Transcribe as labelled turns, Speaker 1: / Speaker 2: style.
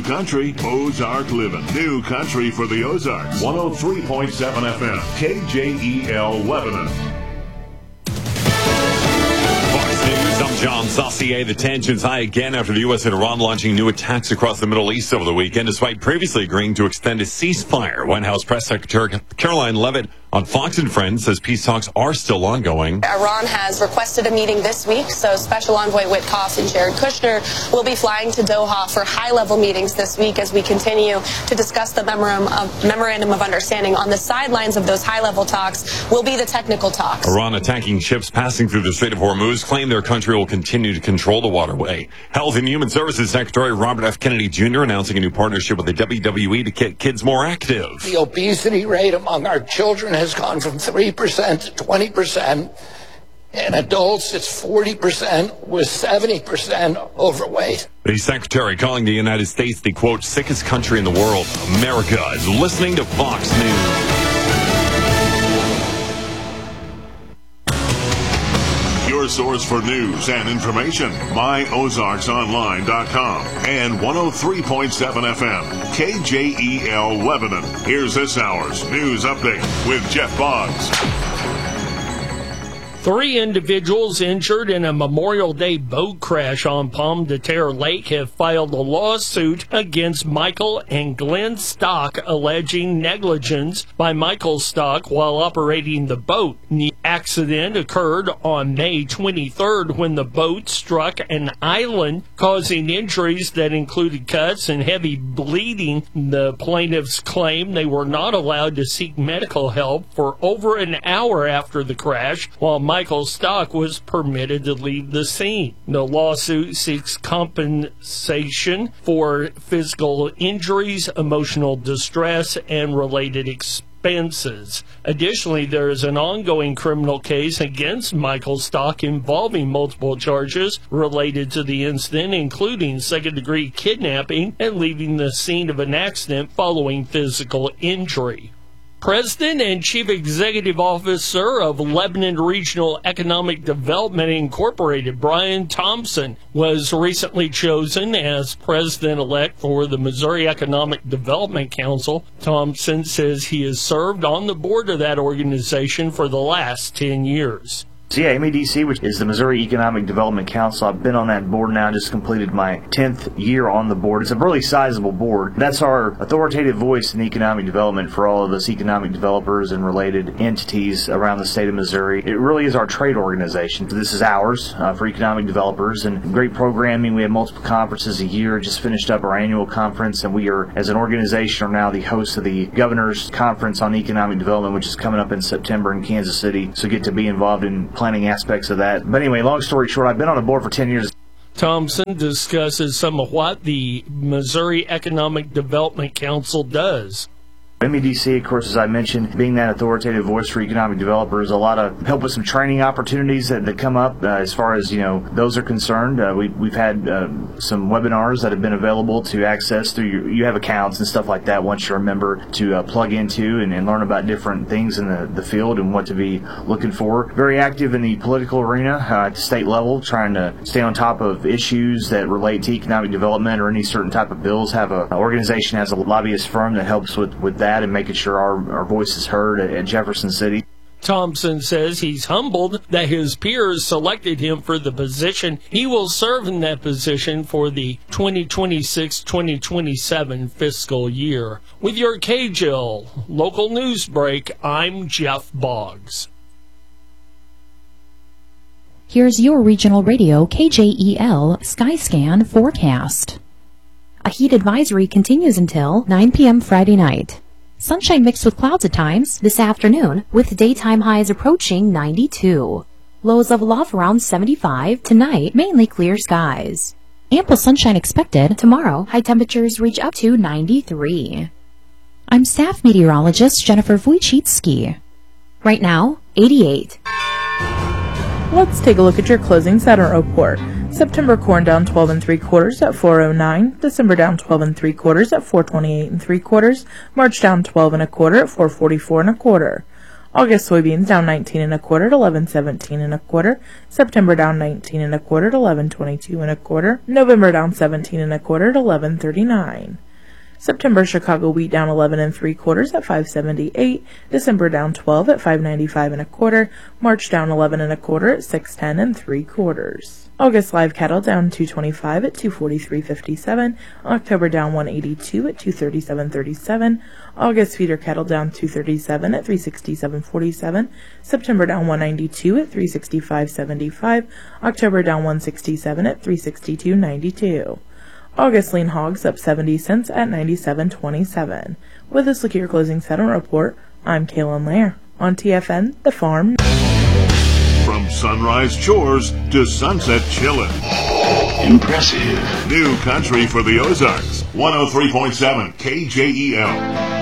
Speaker 1: country, Ozark living. New country for the Ozarks. 103.7 FM, KJEL Lebanon.
Speaker 2: I'm John Saucier. The tensions high again after the U.S. and Iran launching new attacks across the Middle East over the weekend, despite previously agreeing to extend a ceasefire. White House Press Secretary Caroline Leavitt on Fox and Friends says peace talks are still ongoing.
Speaker 3: Iran has requested a meeting this week, so Special Envoy Witkoff and Jared Kushner will be flying to Doha for high-level meetings this week as we continue to discuss the memorandum of understanding. On the sidelines of those high-level talks will be the technical talks.
Speaker 2: Iran attacking ships passing through the Strait of Hormuz claim their country will continue to control the waterway. Health and Human Services Secretary Robert F. Kennedy Jr. announcing a new partnership with the WWE to get kids more active.
Speaker 4: The obesity rate among our children has gone from 3% to 20%. In adults, it's 40% with 70% overweight.
Speaker 2: The secretary calling the United States the, quote, sickest country in the world. America is listening to Fox News.
Speaker 1: Your source for news and information, myozarksonline.com and 103.7 FM, KJEL Lebanon. Here's this hour's news update with Jeff Boggs.
Speaker 5: 3 individuals injured in a Memorial Day boat crash on Pomme de Terre Lake have filed a lawsuit against Michael and Glenn Stock, alleging negligence by Michael Stock while operating the boat. The accident occurred on May 23rd when the boat struck an island, causing injuries that included cuts and heavy bleeding. The plaintiffs claim they were not allowed to seek medical help for over an hour after the crash, while Michael Stock was permitted to leave the scene. The lawsuit seeks compensation for physical injuries, emotional distress, and related expenses. Additionally, there is an ongoing criminal case against Michael Stock involving multiple charges related to the incident, including second-degree kidnapping and leaving the scene of an accident following physical injury. President and Chief Executive Officer of Lebanon Regional Economic Development Incorporated, Brian Thompson, was recently chosen as president-elect for the Missouri Economic Development Council. Thompson says he has served on the board of that organization for the last 10 years.
Speaker 6: So yeah, MEDC, which is the Missouri Economic Development Council, I've been on that board now, just completed my 10th year on the board. It's a really sizable board. That's our authoritative voice in economic development for all of us economic developers and related entities around the state of Missouri. It really is our trade organization. This is ours for economic developers, and great programming. We have multiple conferences a year. Just finished up our annual conference, and we are, as an organization, are now the host of the Governor's Conference on Economic Development, which is coming up in September in Kansas City. So get to be involved in planning aspects of that. But anyway, long story short, I've been on the board for 10 years.
Speaker 5: Thompson discusses some of what the Missouri Economic Development Council does.
Speaker 6: MEDC, of course, as I mentioned, being that authoritative voice for economic developers, a lot of help with some training opportunities that come up as far as, those are concerned. We've had some webinars that have been available to access through you have accounts and stuff like that once you're a member to plug into and learn about different things in the field and what to be looking for. Very active in the political arena at the state level, trying to stay on top of issues that relate to economic development or any certain type of bills. Have an organization has a lobbyist firm that helps with that and making sure our voice is heard at Jefferson City.
Speaker 5: Thompson says he's humbled that his peers selected him for the position. He will serve in that position for the 2026-2027 fiscal year. With your KJEL local news break, I'm Jeff Boggs.
Speaker 7: Here's your regional radio KJEL Skyscan forecast. A heat advisory continues until 9 p.m. Friday night. Sunshine mixed with clouds at times this afternoon, with daytime highs approaching 92. Lows level off around 75. Tonight, mainly clear skies. Ample sunshine expected. Tomorrow, high temperatures reach up to 93. I'm staff meteorologist Jennifer Wojcicki. Right now, 88.
Speaker 8: Let's take a look at your closing Saturn report. September corn down 12 3/4 at 409. December down 12 3/4 at 428 3/4. March down 12 1/4 at 444 1/4. August soybeans down 19 1/4 at 11.17 1/4. September down 19 1/4 at 11.22 1/4. November down 17 1/4 at 11.39. September Chicago wheat down 11 3/4 at 5.78. December down 12 at 5.95 1/4. March down 11 1/4 at 6.10 3/4. August live cattle down 225 at 243.57. October down 182 at 237.37. August feeder cattle down 237 at 367.47. September down 192 at 365.75. October down 167 at 362.92. August lean hogs up 70 cents at 97.27. With this look at your closing settlement report, I'm Kaylin Lair on TFN, The Farm.
Speaker 1: From sunrise chores to sunset chillin'.
Speaker 9: Impressive.
Speaker 1: New country for the Ozarks. 103.7 KJEL.